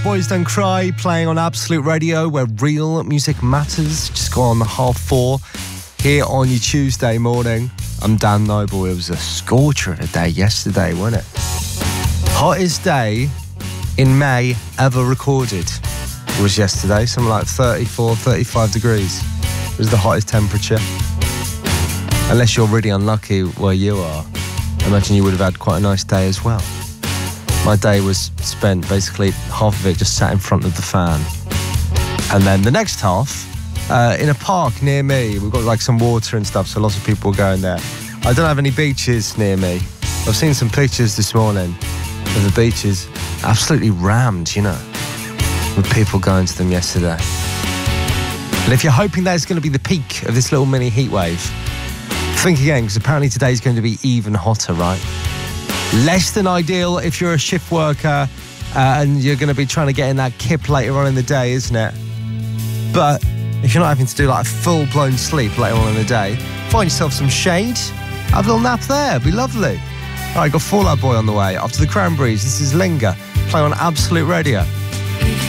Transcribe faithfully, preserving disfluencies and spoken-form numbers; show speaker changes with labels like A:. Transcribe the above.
A: Boys Don't Cry playing on Absolute Radio, where real music matters. Just go on the half four here on your Tuesday morning. I'm Dan Noble. It was a scorcher of a day yesterday, wasn't it? Hottest day in May ever recorded was yesterday. Something like thirty-four, thirty-five degrees. It was the hottest temperature. Unless you're really unlucky where you are, I imagine you would have had quite a nice day as well. My day was spent basically half of it just sat in front of the fan. And then the next half, uh, in a park near me, we've got like some water and stuff, so lots of people go in there. I don't have any beaches near me. I've seen some pictures this morning of the beaches absolutely rammed, you know, with people going to them yesterday. And if you're hoping that it's going to be the peak of this little mini heat wave, think again, because apparently today's going to be even hotter, right? Less than ideal if you're a shift worker uh, and you're going to be trying to get in that kip later on in the day, isn't it? But if you're not having to do like a full-blown sleep later on in the day, find yourself some shade, have a little nap there, it'd be lovely. All right, got Fall Out Boy on the way. After the Cranberries, this is Linger, playing on Absolute Radio.